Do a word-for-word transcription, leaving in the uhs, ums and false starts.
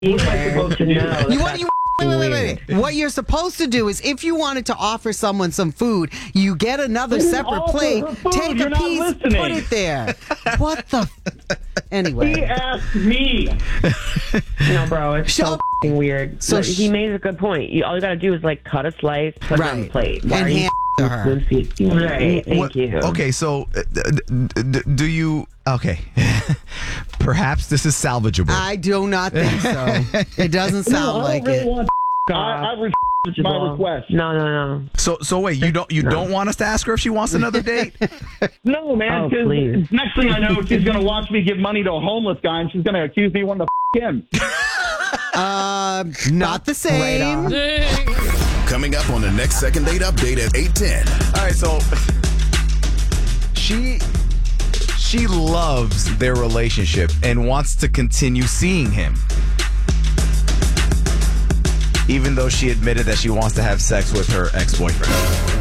What am I supposed to do? No, You, what that's you wait, wait, wait, wait, weird. What you're supposed to do is, if you wanted to offer someone some food, you get another didn't separate offer plate, her food. take You're a not piece, listening. put it there. What the? F- He anyway, asked me. No, bro, it's So- so f***ing weird. so So sh- he made a good point. You, all you gotta do is like cut a slice, put it on the right, plate. Why and are you hand it to her. f***ing Right, thank What- you. Okay, so uh, d- d- do you? Okay, perhaps this is salvageable. I do not think so. It doesn't sound I like don't really it. want I, I refuse my request. No, no, no. so, so wait, you don't you No. don't want us to ask her if she wants another date? No, man, Oh, because please. next thing I know, she's going to watch me give money to a homeless guy, and she's going to accuse me wanting to f*** him. Uh, not the same. on. Coming up on the next second date update at eight ten. All right, so she she loves their relationship and wants to continue seeing him, even though she admitted that she wants to have sex with her ex-boyfriend.